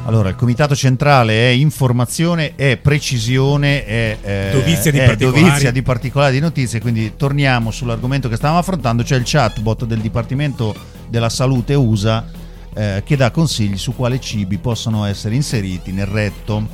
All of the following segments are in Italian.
Allora, il comitato centrale è informazione, è precisione, è dovizia di particolari di notizie, quindi torniamo sull'argomento che stavamo affrontando, cioè il chatbot del Dipartimento della Salute USA che dà consigli su quali cibi possono essere inseriti nel retto.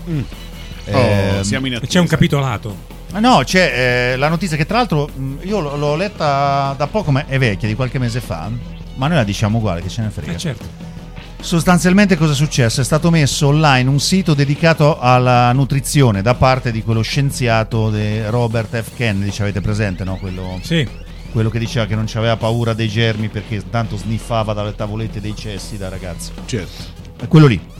Siamo in attesa. C'è un capitolato. No, c'è la notizia che tra l'altro io l'ho letta da poco, ma è vecchia, di qualche mese fa, ma noi la diciamo uguale, che ce ne frega. Certo. Sostanzialmente cosa è successo? È stato messo online un sito dedicato alla nutrizione da parte di quello scienziato Robert F. Kennedy, ci avete presente, no? Quello che diceva che non c'aveva paura dei germi perché tanto sniffava dalle tavolette dei cessi da ragazzi. Certo. È quello lì.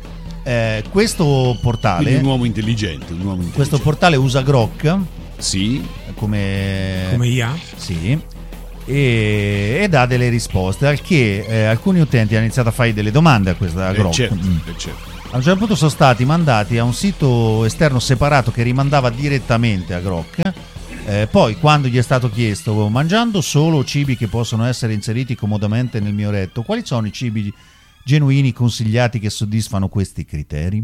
Questo portale... Quindi un uomo intelligente. Questo portale usa Grok. Sì. Come IA? Sì. E dà delle risposte, al che alcuni utenti hanno iniziato a fare delle domande a questa Grok. Certo. A un certo punto sono stati mandati a un sito esterno separato che rimandava direttamente a Grok. Poi quando gli è stato chiesto, mangiando solo cibi che possono essere inseriti comodamente nel mio retto, quali sono i cibi genuini consigliati che soddisfano questi criteri?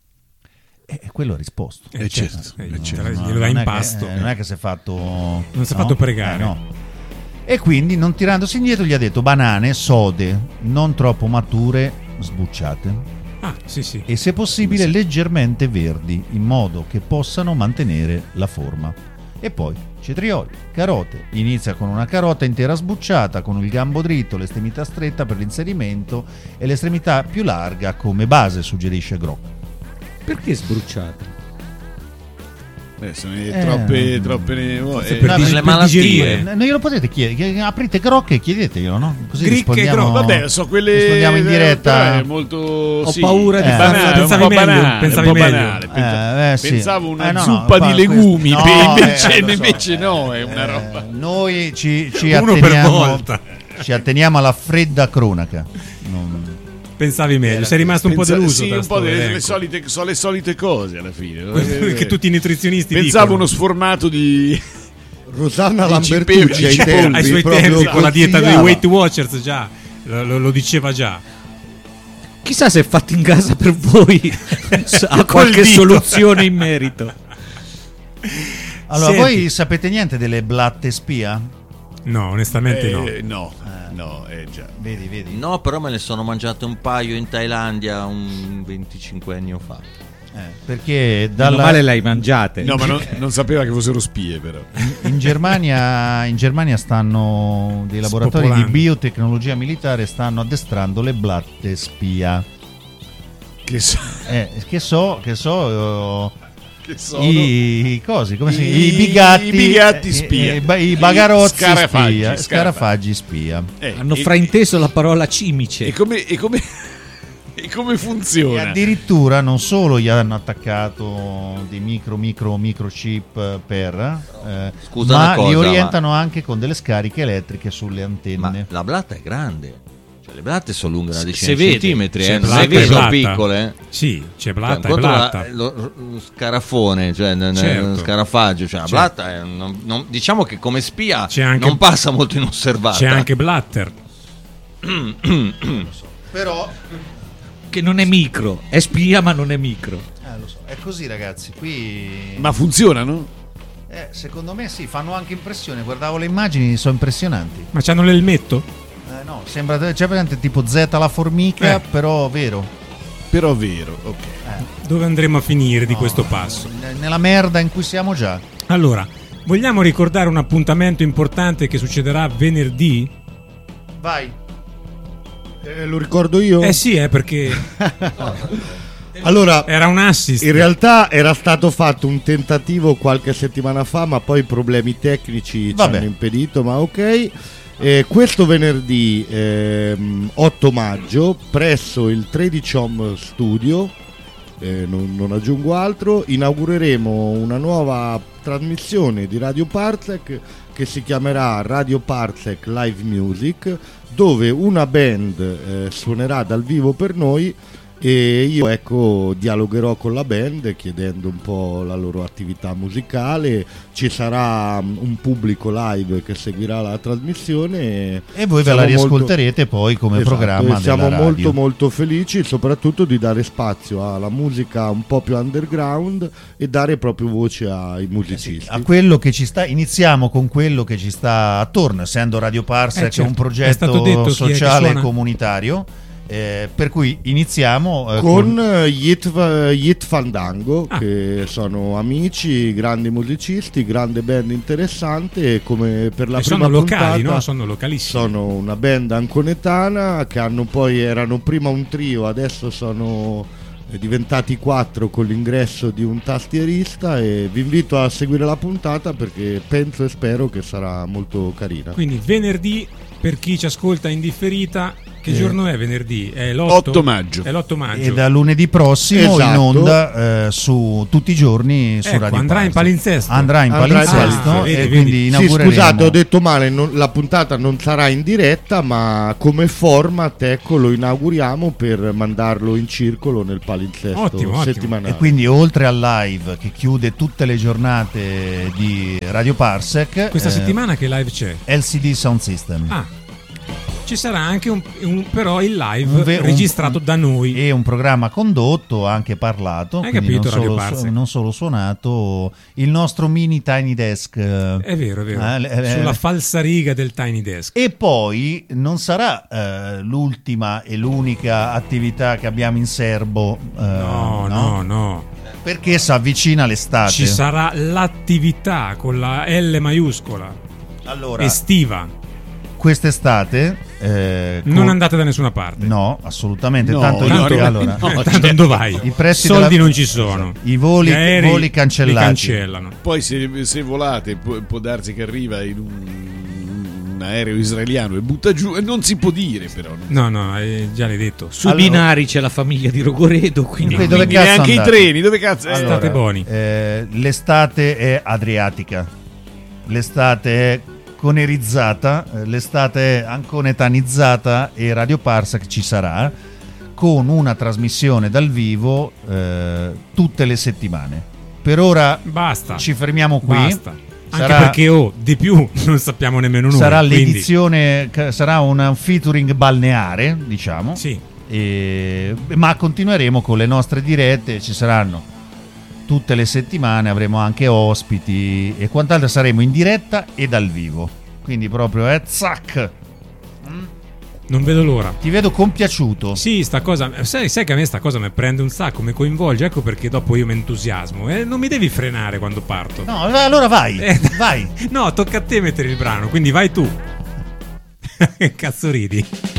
E quello ha risposto. Certo. Glielo dà in pasto. Non è che si è fatto... Non si è fatto pregare. No. E quindi, non tirandosi indietro, gli ha detto banane sode, non troppo mature, sbucciate. Sì. E se possibile leggermente verdi, in modo che possano mantenere la forma. E poi cetrioli, carote. Inizia con una carota intera sbucciata, con il gambo dritto, l'estremità stretta per l'inserimento e l'estremità più larga come base, suggerisce Grok. Perché sbrucciate? Sono troppe per le malattie. Non glielo potete chiedere, aprite Grok e chiedeteglielo, no? Così rispondiamo. Vabbè, so quelle rispondiamo in diretta. È molto ho paura di pensavi meglio. Pensavo una zuppa di legumi, invece no, è una roba. Noi ci uno per volta. Ci atteniamo alla fredda cronaca. Pensavi meglio, sei rimasto un po' deluso. Sì, un po' le solite cose alla fine. Che tutti i nutrizionisti pensavo dicono. Uno sformato di Rosanna Lambertucci ai suoi tempi con la dieta dei Weight Watchers già lo diceva già. Chissà se è fatto in casa per voi ha qualche soluzione in merito. Allora, voi sapete niente delle blatte spia? No, onestamente no. No, già. Vedi. No, però me ne sono mangiate un paio in Thailandia 25 anni fa. Perché male l'hai mangiate. No, ma non sapeva che fossero spie, però. In Germania stanno dei laboratori di biotecnologia militare, stanno addestrando le blatte spia. Che so. I cosi, come si chiama? I bigatti spia, i bagarozzi scarafaggi spia. Hanno frainteso la parola cimice. E come funziona? E addirittura non solo gli hanno attaccato dei microchip ma li orientano anche con delle scariche elettriche sulle antenne. Ma la blatta è grande. Le blatte sono lunghe una decina di centimetri, non è che sono piccole. Sì, c'è blatta e blatta. Lo scarafone, cioè lo scarafaggio, cioè la blatta è, diciamo che come spia non passa molto inosservata. C'è anche blatter. Però che non è micro, è spia ma non è micro. Lo so, è così ragazzi, qui. Ma funzionano? Secondo me sì, fanno anche impressione, guardavo le immagini, sono impressionanti. Ma c'hanno l'elmetto? No, sembra c'è veramente tipo Z la formica, però vero. Ok. Dove andremo a finire di questo passo? Nella merda in cui siamo già. Allora, vogliamo ricordare un appuntamento importante che succederà venerdì? Vai. Lo ricordo io? Sì, perché allora era un assist. In realtà era stato fatto un tentativo qualche settimana fa, ma poi problemi tecnici ci hanno impedito, ma ok. Questo venerdì 8 maggio presso il 13 Home Studio, non aggiungo altro, inaugureremo una nuova trasmissione di Radio Parsec che si chiamerà Radio Parsec Live Music, dove una band suonerà dal vivo per noi E io dialogherò con la band chiedendo un po' la loro attività musicale. Ci sarà un pubblico live che seguirà la trasmissione e voi ve la riascolterete poi come programma. Siamo della radio. molto molto felici soprattutto di dare spazio alla musica un po' più underground e dare proprio voce ai musicisti. A quello che ci sta, iniziamo con quello che ci sta attorno, essendo Radio Parsec certo, un progetto sociale e comunitario. Per cui iniziamo con Yit Fandango, che sono amici, grandi musicisti, grande band interessante. Come per la prima sono locali, puntata, no? Sono localissimi. Sono una band anconetana che erano prima un trio, adesso sono diventati 4 con l'ingresso di un tastierista, e vi invito a seguire la puntata perché penso e spero che sarà molto carina. Quindi venerdì, per chi ci ascolta in differita, che giorno è venerdì? È l'8 maggio. È l'8 maggio. E da lunedì prossimo in onda su tutti i giorni su Radio andrà in palinsesto. Andrà in palinsesto e quindi inaugureremo. Scusate, ho detto male, la puntata non sarà in diretta, ma come format lo inauguriamo per mandarlo in circolo nel palinsesto settimanale. E quindi oltre al live che chiude tutte le giornate di Radio Parsec, questa settimana che live c'è? LCD Sound System. Ci sarà anche però il live registrato da noi e un programma condotto, anche parlato. Hai capito? Non solo suonato, il nostro mini Tiny Desk. È vero. Sulla falsariga del Tiny Desk. E poi non sarà l'ultima e l'unica attività che abbiamo in serbo. No. Perché si avvicina l'estate. Ci sarà l'attività con la L maiuscola. Allora, estiva. Quest'estate non andate da nessuna parte. No, assolutamente. Tanto dove vai? I prezzi soldi non ci sono. I voli cancellati. Cancellano. Poi se volate può darsi che arriva in un aereo israeliano e butta giù, e non si può dire però. No, già l'hai detto. Sui binari c'è la famiglia di Rogoredo, quindi dove cazzo anche i treni, dove cazzo? State buoni. L'estate è adriatica. L'estate è conerizzata, l'estate è anconetanizzata, e Radio Parsec ci sarà con una trasmissione dal vivo tutte le settimane. Per ora basta, ci fermiamo qui. Basta. Anche perché di più non sappiamo nemmeno noi. Sarà l'edizione, sarà un featuring balneare, diciamo. Sì. Ma continueremo con le nostre dirette, ci saranno tutte le settimane, avremo anche ospiti e quant'altro, saremo in diretta e dal vivo, quindi proprio zac. Non vedo l'ora. Ti vedo compiaciuto. Sì, sta cosa, sai che a me sta cosa mi prende un sacco, mi coinvolge, ecco perché dopo io mi entusiasmo e non mi devi frenare quando parto. No, allora vai. No, tocca a te mettere il brano, quindi vai tu. Che cazzo ridi?